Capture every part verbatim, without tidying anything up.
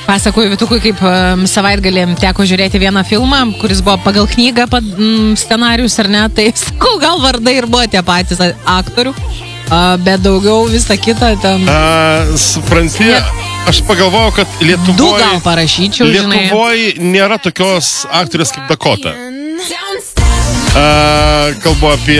Pasakoju Vitukui, kaip um, savaitgalį teko žiūrėti vieną filmą, kuris buvo pagal knygą pad, mm, scenarius ar ne, tai sakau, gal vardai ir buvo tie patys aktorių, uh, bet daugiau visą kitą ten... Uh, supranti, Net... aš pagalvojau, kad Lietuvoje... Du gal parašyčiau, žinai. Lietuvoje nėra tokios aktorės kaip Dakota. Uh, kalbu apie...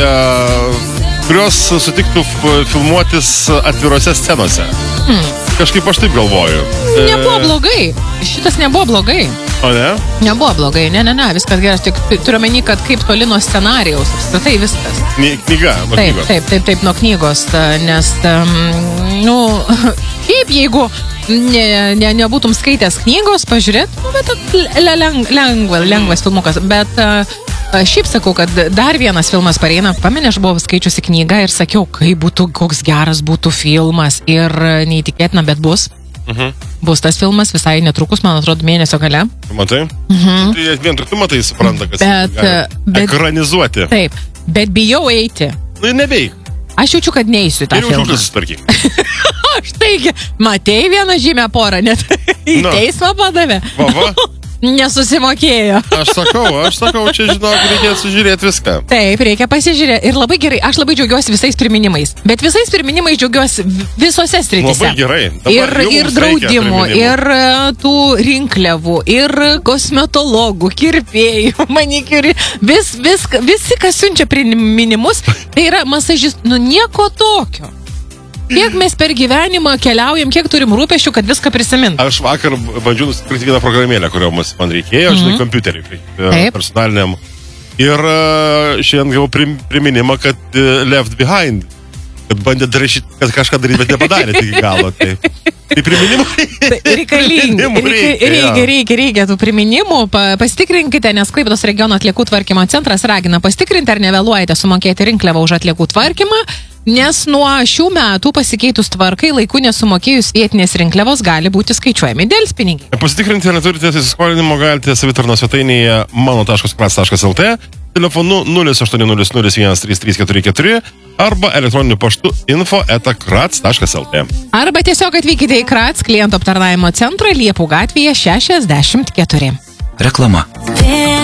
kurios sutiktų filmuotis atvirose scenose. Hmm. Kažkaip aš taip galvoju. Nebuvo blogai. Šitas nebuvo blogai. O ne? Nebuvo blogai. Ne, ne, ne. Viskas geras. Tik turiu meni, kad kaip toli nuo scenarijaus. Apskritai viskas. Knyga. Nuo taip, knygos. taip, taip, taip, nuo knygos. Nes, um, nu, kaip jeigu ne, ne, nebūtum skaitęs knygos, pažiūrėt, nu, bet leng, lengva, lengvas filmukas. Bet... Uh, Šiaip sakau, kad dar vienas filmas pareina, pamenė, aš buvau skaičiusi knygą ir sakiau, kaip būtų, koks geras būtų filmas ir neįtikėtina, bet bus. Uh-huh. Bus tas filmas visai netrukus, man atrodo, mėnesio gale. Matai? Uh-huh. Tai vien tik tu matai, supranta, kad bet, bet, ekranizuoti. Taip, bet bijau eiti. Nu, nebeik. Aš jaučiu, kad neįsiu tą filmą. Ir jaučiu, susitvarkyk. Aš taigi, matei vieną žymę porą, net į no. teismą padavė. Va, va. Nesusimokėjo. Aš sakau, aš sakau, čia žinok, reikia sužiūrėti viską. Taip, reikia pasižiūrėti. Ir labai gerai, aš labai džiaugiuosi visais priminimais. Bet visais priminimais džiaugiuosi visose srityse. Labai gerai. Dabar ir ir draudimų, ir tų rinkliavų, ir kosmetologų, kirpėjų, manikiūrį. Vis, vis, visi, kas siunčia priminimus, tai yra masažist, nu nieko tokio. Kiek mes per gyvenimą keliaujam, kiek turim rūpesčių, kad viską prisimint. Aš vakar bandžiau nusipirkti vieną programėlę, kurio man reikėjo, mm-hmm. žinai, kompiuterį, personaliniam. Ir šiandien gavau prim, priminimą, kad left behind, kad bandė daryti, kad kažką daryti, bet nepadarė iki galo. Tai, tai priminimai. Reikalingi. Reikia, reikia, reikia, reikia tų priminimų. Pasitikrinkite, nes Klaipėdos regiono atliekų tvarkymo centras ragina pasitikrinti, ar nevėluojate sumokėti rinkliavą už atliekų tvarkymą. Nes nuo šių metų pasikeitus tvarkai laiku nesumokėjus vietinės rinkliavos gali būti skaičiuojami delspinigiai. Pasitikrinti, ar neturite įsiskolinimo, galite savitarnos svetainėje mano taškas krats taškas lt, telefonu nulis aštuoni nulis nulis vienas trys trys keturi keturi arba elektroniniu paštu info eta krats taškas lt. Arba tiesiog atvykite į Krats klientų aptarnavimo centrą Liepų gatvėje šešiasdešimt keturi. Reklama.